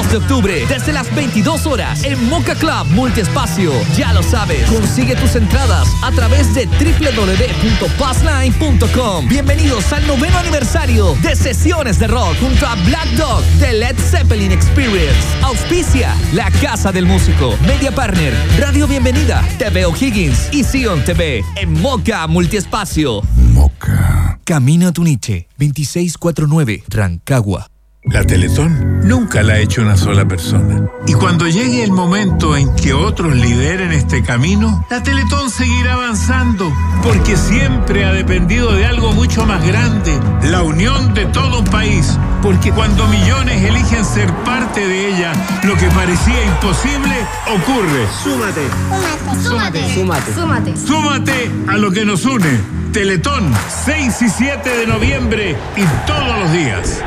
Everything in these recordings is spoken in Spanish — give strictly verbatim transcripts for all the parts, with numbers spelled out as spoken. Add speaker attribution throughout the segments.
Speaker 1: dos de octubre, desde las veintidós horas, en Mocha Club Multiespacio. Ya lo sabes, consigue tus entradas a través de doble u doble u doble u punto passline punto com. Bienvenidos al noveno aniversario de Sesiones de Rock junto a Black Dog de Led Zeppelin Experience. Auspicia La Casa del Músico, Media Partner, Radio Bienvenida, T V O'Higgins y Sion T V en Mocha Multiespacio.
Speaker 2: Mocha.
Speaker 1: Camino a tu niche, veintiséis cuarenta y nueve, Rancagua.
Speaker 2: La Teletón nunca la ha hecho una sola persona. Y cuando llegue el momento en que otros lideren este camino, la Teletón seguirá avanzando, porque siempre ha dependido de algo mucho más grande, la unión de todo un país. Porque cuando millones eligen ser parte de ella, lo que parecía imposible ocurre.
Speaker 3: Súmate. Súmate. Súmate.
Speaker 2: Súmate. Súmate a lo que nos une. Teletón, seis y siete de noviembre y todos los días.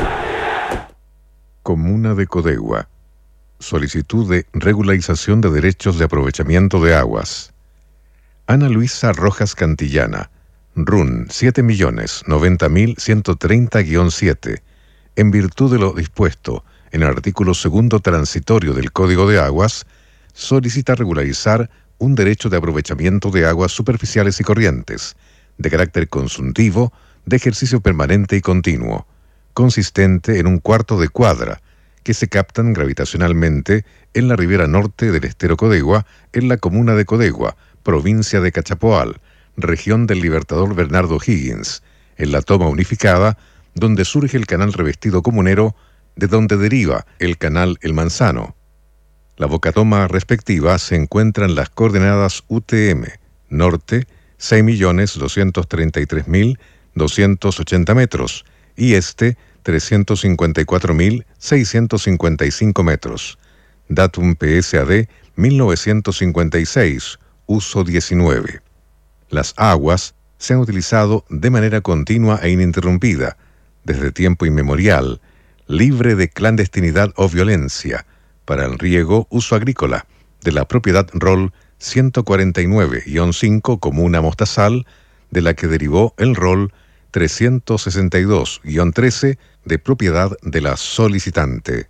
Speaker 4: Comuna de Codegua. Solicitud de regularización de derechos de aprovechamiento de aguas. Ana Luisa Rojas Cantillana, R U N siete millones noventa mil ciento treinta guión siete, en virtud de lo dispuesto en el artículo segundo transitorio del Código de Aguas, solicita regularizar un derecho de aprovechamiento de aguas superficiales y corrientes, de carácter consultivo, de ejercicio permanente y continuo, consistente en un cuarto de cuadra, que se captan gravitacionalmente en la ribera norte del estero Codegua, en la comuna de Codegua, provincia de Cachapoal, región del Libertador Bernardo O'Higgins, en la toma unificada, donde surge el canal revestido comunero, de donde deriva el canal El Manzano. La bocatoma respectiva se encuentra en las coordenadas U T M, norte, seis millones doscientos treinta y tres mil doscientos ochenta metros, y este, trescientos cincuenta y cuatro mil seiscientos cincuenta y cinco metros. Datum P S A D mil novecientos cincuenta y seis, uso diecinueve. Las aguas se han utilizado de manera continua e ininterrumpida, desde tiempo inmemorial, libre de clandestinidad o violencia, para el riego uso agrícola, de la propiedad rol ciento cuarenta y nueve guión cinco Comuna Mostazal, de la que derivó el rol trescientos sesenta y dos guión trece de propiedad de la solicitante.